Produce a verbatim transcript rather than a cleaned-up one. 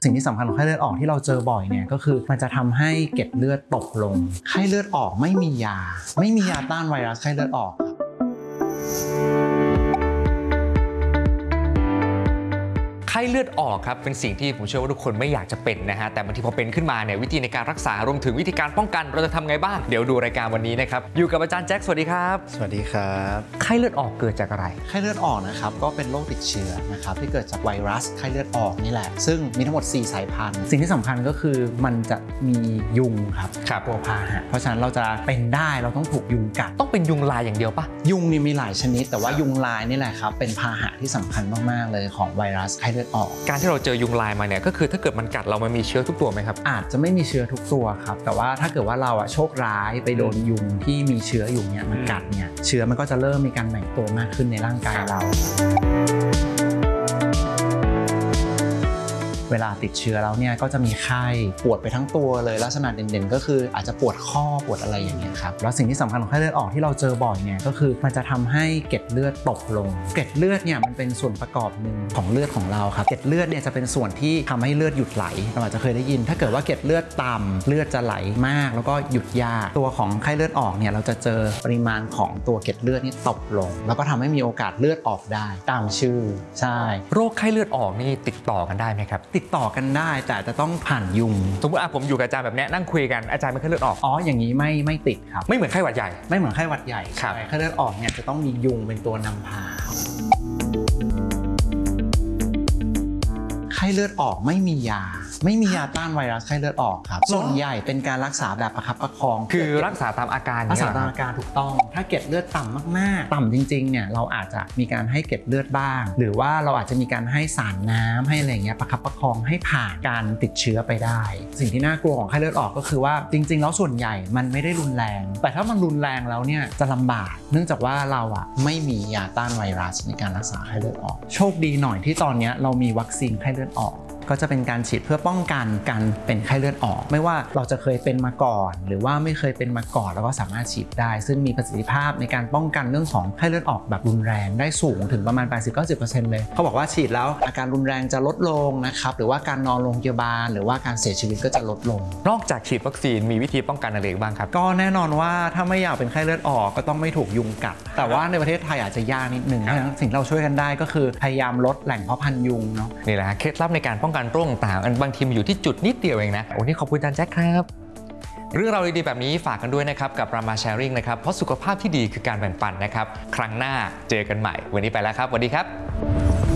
สิ่งที่สำคัญของไข้เลือดออกที่เราเจอบ่อยเนี่ยก็คือมันจะทำให้เกล็ดเลือดตกลงไข้เลือดออกไม่มียาไม่มียาต้านไวรัสไข้เลือดออกไข้เลือดออกครับเป็นสิ่งที่ผมเชื่อว่าทุกคนไม่อยากจะเป็นนะฮะแต่บางทีพอเป็นขึ้นมาเนี่ยวิธีในการรักษารวมถึงวิธีการป้องกันเราจะทำไงบ้างเดี๋ยวดูรายการวันนี้นะครับอยู่กับอาจารย์แจ็คสวัสดีครับสวัสดีครับไข้เลือดออกเกิดจากอะไรไข้เลือดออกนะครับก็เป็นโรคติดเชื้อนะครับที่เกิดจากไวรัสไข้เลือดออกนี่แหละซึ่งมีทั้งหมดสี่สายพันธุ์สิ่งที่สำคัญก็คือมันจะมียุงครับตัวพาหะเพราะฉะนั้นเราจะเป็นได้เราต้องถูกยุงกัดต้องเป็นยุงลายอย่างเดียวปะยุงนี่มีหลายชนิดแต่ว่ายุงลายนี่แหละครับเป็นพาหะที่สำคัญมากๆเลยของไวรัสไข้เลือดออกการที่เราเจอยุงลายมาเนี่ยก็คือถ้าเกิดมันกัดเรามันมีเชื้อทุกตัวไหมครับอาจจะไม่มีเชื้อทุกตัวครับแต่ว่าถ้าเกิดว่าเราอะโชคร้ายไปโดนยุงที่มีเชื้ออยู่เนี่ยมันกัดเนี่ยเชื้อมันก็จะเริ่มมีการแบ่งตัวมากขึ้นในร่างกายเราเวลาติดเชื้อแล้วเนี่ยก็จะมีไข้ปวดไปทั้งตัวเลยลักษณะเด่นๆก็คืออาจจะปวดข้อปวดอะไรอย่างเงี้ยครับแล้วสิ่งที่สำคัญของไข้เลือดออกที่เราเจอบ่อยเนี่ยก็คือมันจะทำให้เกล็ดเลือดตกลงเกล็ดเลือดเนี่ยมันเป็นส่วนประกอบหนึ่งของเลือดของเราครับเกล็ดเลือดเนี่ยจะเป็นส่วนที่ทำให้เลือดหยุดไหลเราอาจจะเคยได้ยินถ้าเกิดว่าเกล็ดเลือดต่ำเลือดจะไหลมากแล้วก็หยุดยากตัวของไข้เลือดออกเนี่ยเราจะเจอปริมาณของตัวเกล็ดเลือดนี่ตกลงแล้วก็ทำให้มีโอกาสเลือดออกได้ตามชื่อใช่โรคไข้เลือดออกนี่ติดต่อกันได้ไหมครับติดต่อกันได้แต่จะต้องผ่านยุงสมมติผมอยู่กับอาจารย์แบบนี้นั่งคุยกันอาจารย์เป็นไข้เลือดออกอ๋ออย่างนี้ไม่ไม่ติดครับไม่เหมือนไข้หวัดใหญ่ไม่เหมือนไข้หวัดใหญ่ครับไข้เลือดออกเนี่ยจะต้องมียุงเป็นตัวนำพาไข้เลือดออกไม่มียาไม่มียาต้านไวรัสไข้เลือดออกครับส่วนใหญ่เป็นการรักษาแบบประคับประคองคือรักษาตามอาการรักษาตามอาการถูกต้องถ้าเกล็ดเลือดต่ำมากๆต่ำจริงๆเนี่ยเราอาจจะมีการให้เกล็ดเลือดบ้างหรือว่าเราอาจจะมีการให้สารน้ำให้อะไรเงี้ยประคับประคองให้ผ่านการติดเชื้อไปได้สิ่งที่น่ากลัวของไข้เลือดออกก็คือว่าจริงๆแล้วส่วนใหญ่มันไม่ได้รุนแรงแต่ถ้ามันรุนแรงแล้วเนี่ยจะลำบากเนื่องจากว่าเราอ่ะไม่มียาต้านไวรัสในการรักษาไข้เลือดออกโชคดีหน่อยที่ตอนนี้เรามีวัคซีนไข้เลือดออกก็จะเป็นการฉีดเพื่อป้องกันการเป็นไข้เลือดออกไม่ว่าเราจะเคยเป็นมาก่อนหรือว่าไม่เคยเป็นมาก่อนแล้วก็สามารถฉีดได้ซึ่งมีประสิทธิภาพในการป้องกันเรื่องของไข้เลือดออกแบบรุนแรงได้สูงถึงประมาณ แปดสิบถึงเก้าสิบเปอร์เซ็นต์ เลยเขาบอกว่าฉีดแล้วอาการรุนแรงจะลดลงนะครับหรือว่าการนอนโรงพยาบาลหรือว่าการเสียชีวิตก็จะลดลงนอกจากฉีดวัคซีนมีวิธีป้องกันอะไรบ้างครับก็แน่นอนว่าถ้าไม่อยากเป็นไข้เลือดออกก็ต้องไม่ถูกยุงกัดแต่ว่าในประเทศไทยอาจจะยากนิดนึงสิ่งเราช่วยกันได้ก็คือพยายามลดแหล่งเพาะพันธุ์ยุงเนาะนี่แหละเคล็ดลับในการป้องกันโรคต่างๆบางทีมันอยู่ที่จุดนิดเดียวเองนะวันนี้ขอบคุณอาจารย์แจ็คครับเรื่องราวดีๆแบบนี้ฝากกันด้วยนะครับกับรามาแชร์ริ่งนะครับเพราะสุขภาพที่ดีคือการแบ่งปันนะครับครั้งหน้าเจอกันใหม่วันนี้ไปแล้วครับสวัสดีครับ